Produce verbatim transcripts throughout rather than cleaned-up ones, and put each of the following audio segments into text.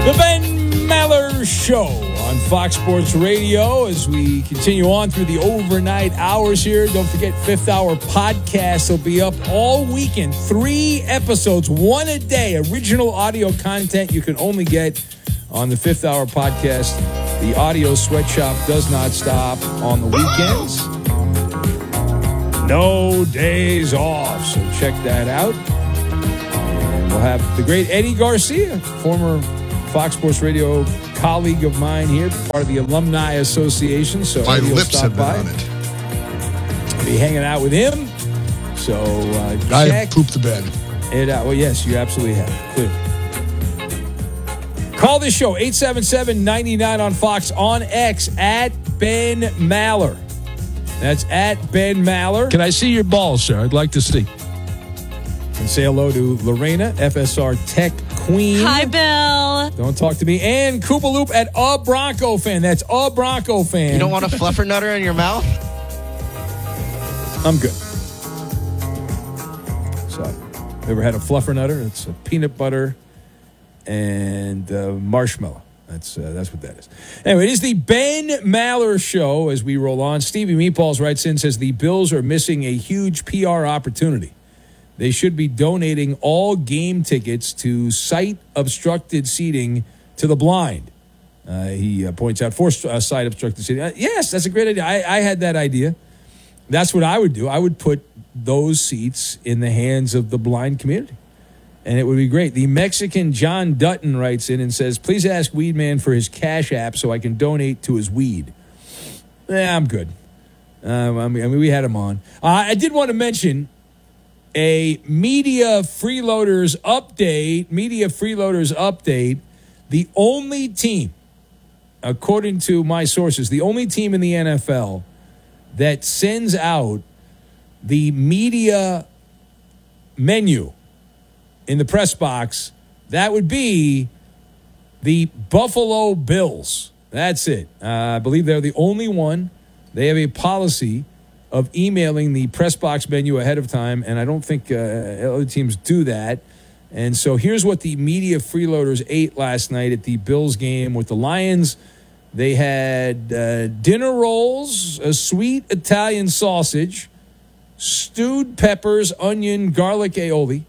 The Ben Maller Show on Fox Sports Radio as we continue on through the overnight hours here. Don't forget, Fifth Hour podcast will be up all weekend. Three episodes, one a day. Original audio content you can only get on the Fifth Hour podcast. The audio sweatshop does not stop on the weekends. No days off, so check that out. And we'll have the great Eddie Garcia, former Fox Sports Radio colleague of mine here, part of the Alumni Association. So my Eddie lips have been by. on it. I'll be hanging out with him. So uh, I check pooped the bed. it out. Well, yes, you absolutely have. Clearly. Call this show, eight seven seven, nine nine on Fox, on X, at Ben Maller. That's at Ben Maller. Can I see your balls, sir? I'd like to see. And say hello to Lorena, F S R Tech Queen. Hi, Bill. Don't talk to me. And Koopa Loop at a Bronco fan. That's a Bronco fan. You don't want a fluffernutter in your mouth? I'm good. So, ever had a fluffernutter? It's a peanut butter and uh, marshmallow. That's uh, that's what that is. Anyway, it is the Ben Maller Show as we roll on. Stevie Meatballs writes in, says the Bills are missing a huge P R opportunity. They should be donating all game tickets to sight-obstructed seating to the blind. Uh, he uh, points out for uh, sight-obstructed seating. Uh, yes, that's a great idea. I, I had that idea. That's what I would do. I would put those seats in the hands of the blind community. And it would be great. The Mexican John Dutton writes in and says, please ask Weedman for his Cash App so I can donate to his weed. Eh, I'm good. Um, I, mean, I mean, we had him on. Uh, I did want to mention a Media Freeloaders update. Media Freeloaders update. The only team, according to my sources, the only team in the N F L that sends out the media menu in the press box, that would be the Buffalo Bills. That's it. Uh, I believe they're the only one. They have a policy of emailing the press box menu ahead of time, and I don't think uh, other teams do that. And so here's what the Media Freeloaders ate last night at the Bills game with the Lions. They had uh, dinner rolls, a sweet Italian sausage, stewed peppers, onion, garlic aioli,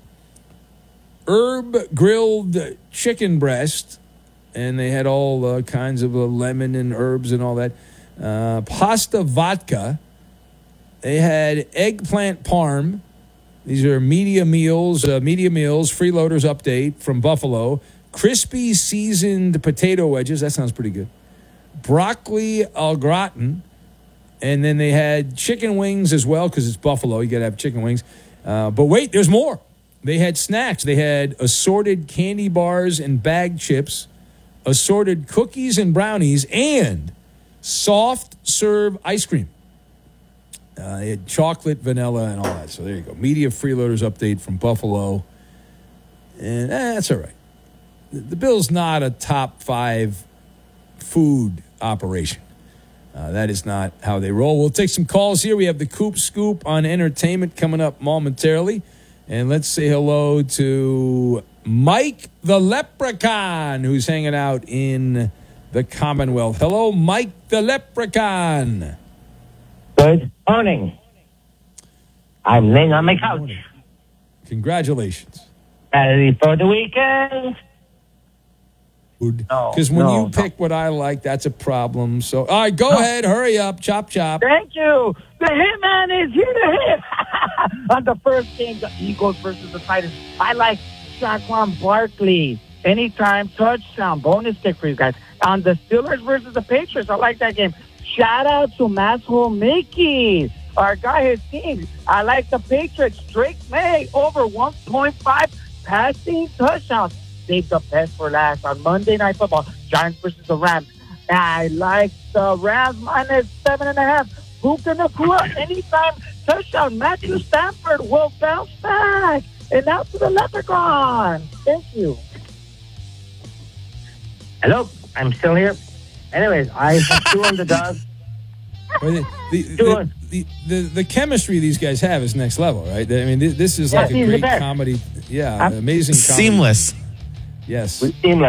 herb grilled chicken breast, and they had all uh, kinds of uh, lemon and herbs and all that. Uh, pasta vodka. They had eggplant parm. These are media meals, uh, media meals, freeloaders update from Buffalo. Crispy seasoned potato wedges. That sounds pretty good. Broccoli au gratin. And then they had chicken wings as well because it's Buffalo. You got to have chicken wings. Uh, but wait, there's more. They had snacks. They had assorted candy bars and bag chips, assorted cookies and brownies, and soft serve ice cream. Uh, they had chocolate, vanilla, and all that. So there you go. Media Freeloaders update from Buffalo. And eh, that's all right. The, the Bills not a top five food operation. Uh, that is not how they roll. We'll take some calls here. We have the Coop Scoop on entertainment coming up momentarily. And let's say hello to Mike the Leprechaun, who's hanging out in the Commonwealth. Hello, Mike the Leprechaun. Good morning. I'm laying on my couch. Congratulations. Ready for the weekend? Because No, when no, you pick what I like, that's a problem. So, all right, go ahead. Hurry up. Chop, chop. Thank you. The Hitman is here to hit. On the first game, the Eagles versus the Titans, I like Saquon Barkley. Anytime touchdown. Bonus stick for you guys. On the Steelers versus the Patriots, I like that game. Shout out to Maxwell Mickey, our guy, his team. I like the Patriots. Drake May over one point five passing touchdowns. Save the best for last on Monday Night Football. Giants versus the Rams. I like the Rams minus seven and a half. Puka Nakua, anytime touchdown. Matthew Stafford will bounce back. And now to the Leprechaun. Thank you. Hello, I'm still here. Anyways, I have two underdogs. The, the, the, the, the, the chemistry these guys have is next level, right? I mean, this, this is Yeah, like a he's the great best. comedy. Yeah, I'm- amazing comedy. Seamless. Yes. Seamless.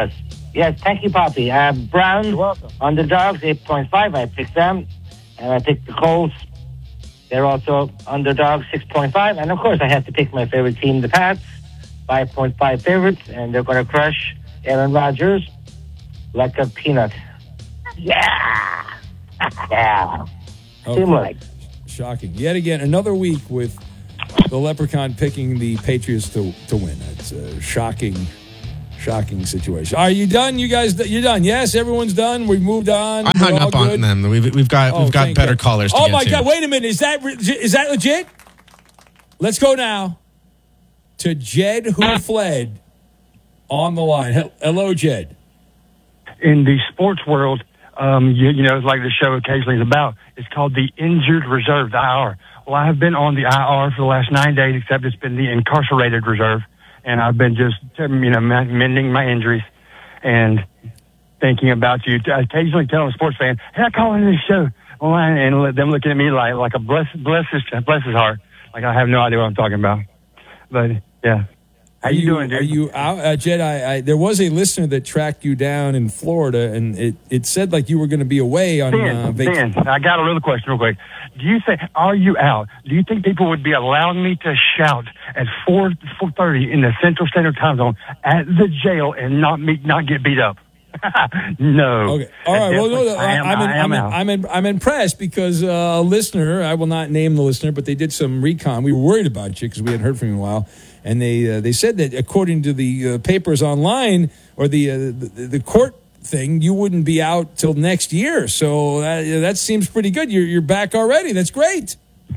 Yes, thank you, Poppy. Uh, Brown, underdogs, eight point five. I picked them. And I picked the Colts. They're also underdogs, six point five. And, of course, I have to pick my favorite team, the Pats, five point five favorites. And they're going to crush Aaron Rodgers like a peanut. Yeah. yeah. Okay. Teamwork. Shocking. Yet again, another week with the Leprechaun picking the Patriots to, to win. That's a shocking, shocking situation. Are you done? You guys, you're done? Yes, everyone's done. We've moved on. I hung We're all up on good? them. We've, we've got Oh, we've got thank better God. callers to Oh, get my to. God. Wait a minute. Is that, is that legit? Let's go now to Jed, who fled on the line. Hel- Hello, Jed. In the sports world, um, you, you know, it's like the show occasionally is about. It's called the Injured Reserve, the I R. Well, I have been on the I R for the last nine days, except it's been the Incarcerated Reserve. And I've been just, you know, mending my injuries and thinking about you. Occasionally telling a sports fan, hey, I call into this show. And let them looking at me like, like a bless, bless, his, bless his heart. Like I have no idea what I'm talking about. But, yeah. How Are you, you doing, dude? Are you out, uh, Jed? I, I there was a listener that tracked you down in Florida, and it, it said like you were going to be away on Ben, uh, vacation. Ben, I got a little question real quick. Do you think, are you out? Do you think people would be allowing me to shout at four thirty in the Central Standard Time Zone at the jail and not me, not get beat up? No. Okay. All right. Well, no, I am, I'm, in, I am I'm, in, out. I'm, in, I'm impressed because uh, a listener, I will not name the listener, but they did some recon. We were worried about you because we hadn't heard from you in a while. And they uh, they said that according to the uh, papers online or the, uh, the the court thing, you wouldn't be out till next year. So that, that seems pretty good. You're you're back already. That's great.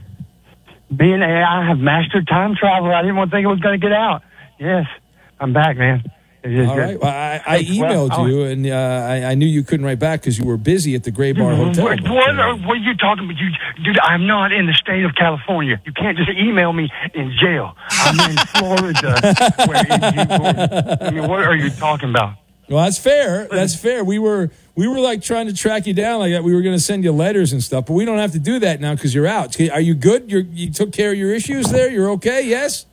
Being a, I have mastered time travel. I didn't want to think it was going to get out. Yes, I'm back, man. It's just All good. right. Well, I, I Well, emailed I'll- you, and uh, I, I knew you couldn't write back because you were busy at the Gray Bar Hotel. What, what, are, what are you talking about? You, dude, I'm not in the state of California. You can't just email me in jail. I'm in Florida. Where you, I mean, what are you talking about? Well, that's fair. That's fair. We were we were like trying to track you down like that. We were going to send you letters and stuff, but we don't have to do that now because you're out. Are you good? You're, you took care of your issues there. You're okay. Yes.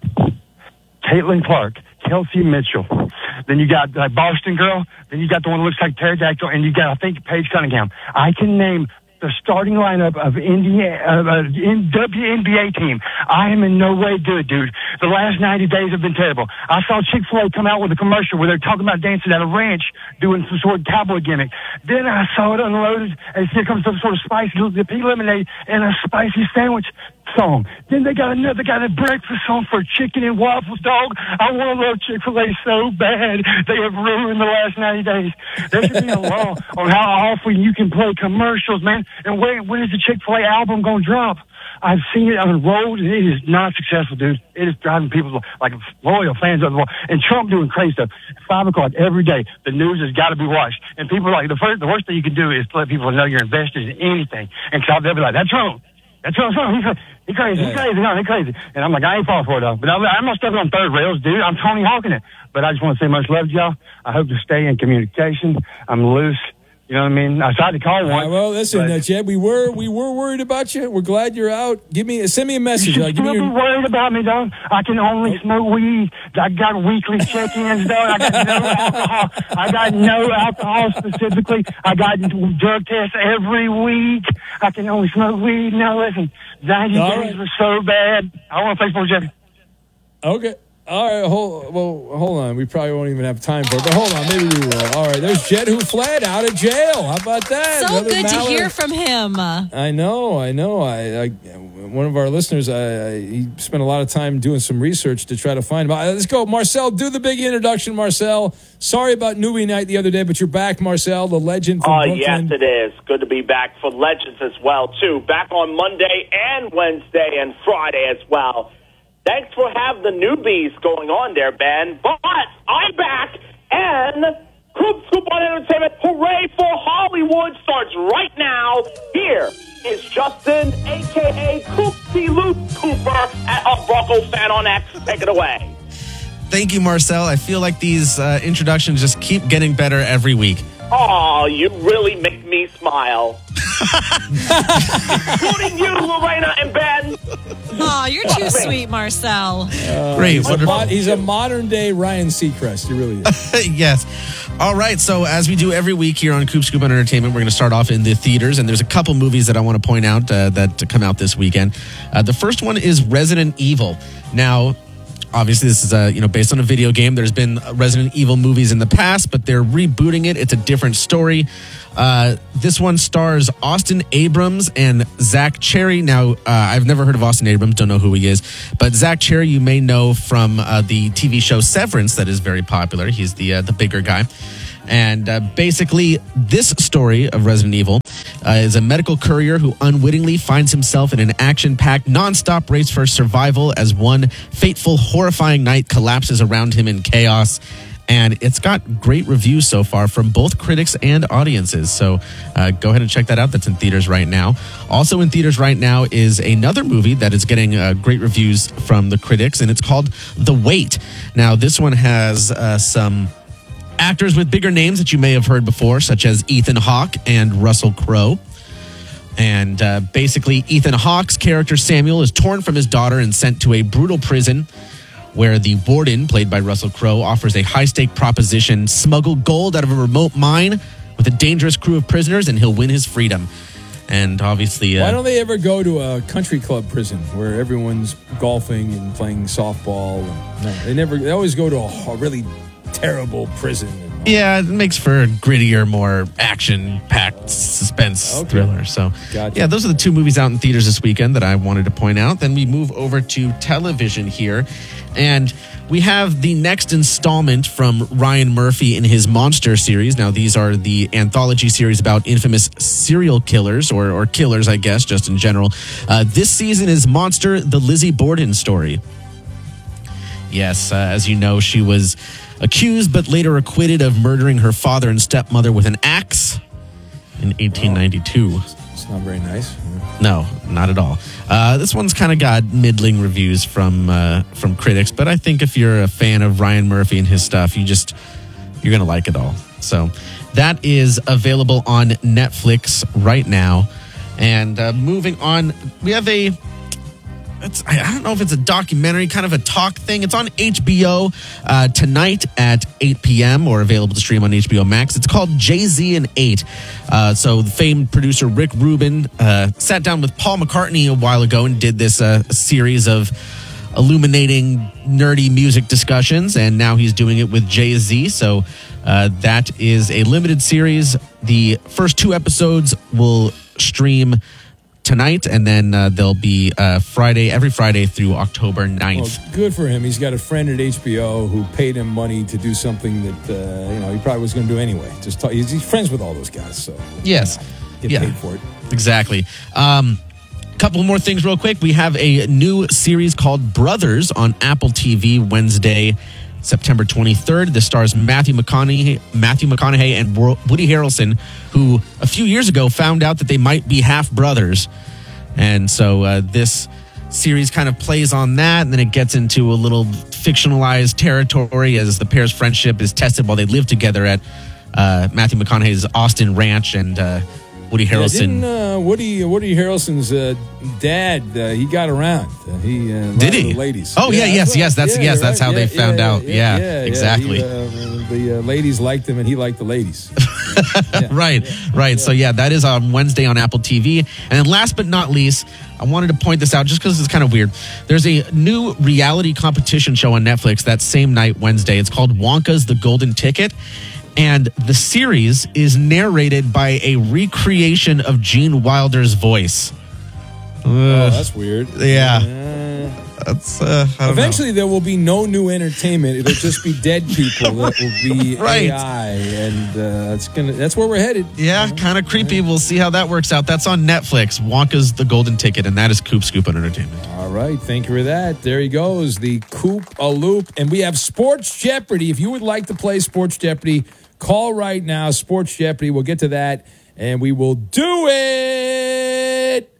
Caitlin Clark, Kelsey Mitchell. Then you got that Boston girl. Then you got the one that looks like pterodactyl, and you got I think Paige Cunningham. I can name the starting lineup of Indiana, uh, in W N B A team. I am in no way good, dude. The last ninety days have been terrible. I saw Chick-fil-A come out with a commercial where they're talking about dancing at a ranch doing some sort of cowboy gimmick. Then I saw it unloaded as here comes some sort of spicy pea lemonade and a spicy sandwich song. Then they got another got a breakfast song for chicken and waffles, dog. I want to love Chick-fil-A so bad. They have ruined the last ninety days. There should be a law on how often you can play commercials, man. And when, when is the Chick-fil-A album going to drop? I've seen it unrolled, and it is not successful, dude. It is driving people like loyal fans of the world. And Trump doing crazy stuff. Five o'clock every day, the news has got to be watched. And people are like, the first, the worst thing you can do is let people know you're invested in anything. And so they'll be like, that's Trump. That's Trump. He's, he's crazy. He's crazy. No, he's crazy. And I'm like, I ain't falling for it, though. But I'm, I'm not stepping on third rails, dude. I'm Tony Hawking it. But I just want to say much love to y'all. I hope to stay in communication. I'm loose. You know what I mean? I tried to call All one. right, well, listen, but- uh, Jed, we were we were worried about you. We're glad you're out. Give me send me a message. You Uh, should give me still be your, worried about me, dog. I can only smoke weed. I got weekly check-ins, dog. I got no alcohol. I got no alcohol specifically. I got drug tests every week. I can only smoke weed. Now, listen, ninety All days right. were so bad. I want to play sports, Jeffy. okay. All right, hold well, hold on. We probably won't even have time for it, but hold on, maybe we will. All right, there's Jed who fled out of jail. How about that? So Another good to Maller. hear from him. I know, I know. I, I one of our listeners, I, I, he spent a lot of time doing some research to try to find him. All right, let's go, Marcel. Do the big introduction, Marcel. Sorry about newbie night the other day, but you're back, Marcel, the legend from Oh, Brooklyn. yes, it is. Good to be back for Legends as well, too. Back on Monday and Wednesday and Friday as well. Thanks for having the newbies going on there, Ben. But I'm back, and Coop Scoop on Entertainment, hooray for Hollywood, starts right now. Here is Justin, a k a. Coop C. Luke Cooper, at a Bronco fan on X. Take it away. Thank you, Marcel. I feel like these uh, introductions just keep getting better every week. Oh, you really make me smile. Including you, Lorena and Ben. Oh, you're too sweet, Marcel. Great. He's a, Wonderful. mo- he's a modern day Ryan Seacrest. He really is. Yes. All right. So as we do every week here on Coop Scoop on Entertainment, we're going to start off in the theaters, and there's a couple movies that I want to point out uh, that come out this weekend. Uh, the first one is Resident Evil. Now, obviously, this is uh, you know based on a video game. There's been Resident Evil movies in the past, but they're rebooting it. It's a different story. Uh, this one stars Austin Abrams and Zach Cherry. Now, uh, I've never heard of Austin Abrams, don't know who he is, but Zach Cherry you may know from uh, the T V show Severance that is very popular. He's the uh, the bigger guy. And uh, basically, this story of Resident Evil uh, is a medical courier who unwittingly finds himself in an action-packed, nonstop race for survival as one fateful, horrifying night collapses around him in chaos. And it's got great reviews so far from both critics and audiences. So uh, go ahead and check that out. That's in theaters right now. Also in theaters right now is another movie that is getting uh, great reviews from the critics, and it's called The Wait. Now, this one has uh, some actors with bigger names that you may have heard before, such as Ethan Hawke and Russell Crowe. And uh, basically, Ethan Hawke's character Samuel is torn from his daughter and sent to a brutal prison where the warden, played by Russell Crowe, offers a high-stake proposition: smuggle gold out of a remote mine with a dangerous crew of prisoners, and he'll win his freedom. And obviously... Uh, Why don't they ever go to a country club prison where everyone's golfing and playing softball? And, no, they never. They always go to a, a really terrible prison. Yeah, it makes for a grittier, more action-packed suspense Okay. thriller. So, Gotcha. yeah, those are the two movies out in theaters this weekend that I wanted to point out. Then we move over to television here, and we have the next installment from Ryan Murphy in his Monster series. Now, these are the anthology series about infamous serial killers, or, or killers, I guess, just in general. Uh, this season is Monster, the Lizzie Borden story. Yes, uh, as you know, she was accused but later acquitted of murdering her father and stepmother with an axe in eighteen ninety-two. It's not very nice. No, not at all. Uh, this one's kind of got middling reviews from uh, from critics, but I think if you're a fan of Ryan Murphy and his stuff, you just you're gonna like it all. So that is available on Netflix right now. And uh, moving on, we have a. It's, I don't know if it's a documentary, kind of a talk thing. It's on H B O uh, tonight at eight p.m. or available to stream on H B O Max. It's called Jay-Z and eight. Uh, so the famed producer Rick Rubin uh, sat down with Paul McCartney a while ago and did this uh, series of illuminating nerdy music discussions, and now he's doing it with Jay-Z. So uh, that is a limited series. The first two episodes will stream tonight, and then uh, they'll be uh, Friday, every Friday through October ninth. Well, good for him. He's got a friend at H B O who paid him money to do something that uh, you know he probably was going to do anyway. Just talk, he's, he's friends with all those guys, so Yes. get Yeah. paid for it. Exactly. Um, couple more things real quick. We have a new series called Brothers on Apple T V Wednesday, September twenty-third. This stars Matthew McConaughey, Matthew McConaughey and Woody Harrelson, who a few years ago found out that they might be half brothers. And so uh, this series kind of plays on that, and then it gets into a little fictionalized territory as the pair's friendship is tested while they live together at uh, Matthew McConaughey's Austin Ranch, and uh, Woody Yeah, Harrelson. didn't uh, Woody Woody Harrelson's uh, dad? Uh, he got around. Uh, he uh, a lot Did of he? the ladies? Oh, yeah, yes, well, yes, that's- yes, that's how they found out. Yeah, yeah, exactly. He, uh, the uh, ladies liked him, and he liked the ladies. Right, right. So, yeah, that is on Wednesday on Apple T V. And then last but not least, I wanted to point this out just because it's kind of weird. There's a new reality competition show on Netflix that same night, Wednesday. It's called Wonka's The Golden Ticket. And the series is narrated by a recreation of Gene Wilder's voice. Oh, that's weird. Yeah. Uh, That's, uh, I don't eventually, there will be no new entertainment. It'll just be dead people that will be Right. A I, and uh, it's gonna. That's where we're headed. know. Yeah, kind of creepy. We'll see how that works out. That's on Netflix, Wonka's The Golden Ticket, and that is Coop Scoop on Entertainment. All right, thank you for that. There he goes, the Coop a Loop, and we have Sports Jeopardy. If you would like to play Sports Jeopardy, call right now. Sports Jeopardy. We'll get to that, and we will do it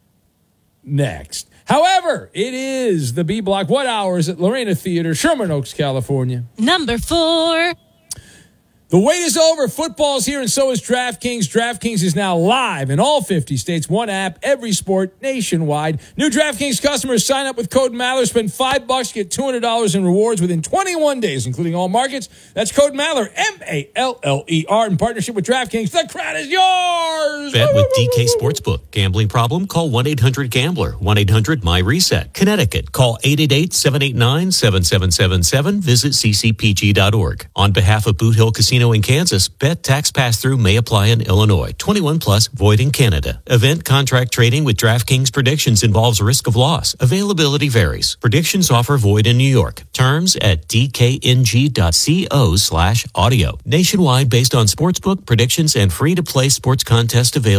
next. However, it is the B Block. What hours at Lorena Theater, Sherman Oaks, California? Number four. The wait is over. Football's here, and so is DraftKings. DraftKings is now live in all fifty states. One app, every sport, nationwide. New DraftKings customers sign up with code Maller. Spend five bucks, get two hundred dollars in rewards within twenty-one days, including all markets. That's code Maller, M A L L E R, in partnership with DraftKings. The crowd is yours. Bet with D K Sportsbook. Gambling problem? Call one eight hundred gambler. one eight hundred my reset. Connecticut. Call eight eight eight, seven eight nine, seven seven seven seven. Visit c c p g dot org. On behalf of Boot Hill Casino in Kansas, bet tax pass-through may apply in Illinois. twenty-one plus, void in Canada. Event contract trading with DraftKings predictions involves risk of loss. Availability varies. Predictions offer void in New York. Terms at d k n g dot co slash audio. Nationwide based on sportsbook predictions and free-to-play sports contest available.